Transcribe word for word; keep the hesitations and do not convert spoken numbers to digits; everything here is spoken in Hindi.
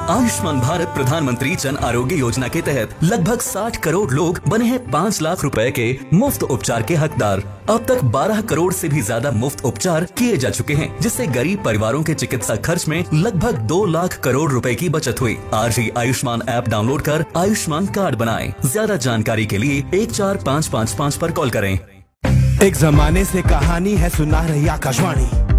आयुष्मान भारत प्रधानमंत्री जन आरोग्य योजना के तहत लगभग साठ करोड़ लोग बने हैं पाँच लाख रुपए के मुफ्त उपचार के हकदार। अब तक बारह करोड़ से भी ज्यादा मुफ्त उपचार किए जा चुके हैं, जिससे गरीब परिवारों के चिकित्सा खर्च में लगभग दो लाख करोड़ रुपए की बचत हुई। आज ही आयुष्मान ऐप डाउनलोड कर आयुष्मान कार्ड बनाएं। ज्यादा जानकारी के लिए एक चार पाँच पाँच पाँच पर कॉल करें। एक जमाने से कहानी है सुना रही आकाशवाणी।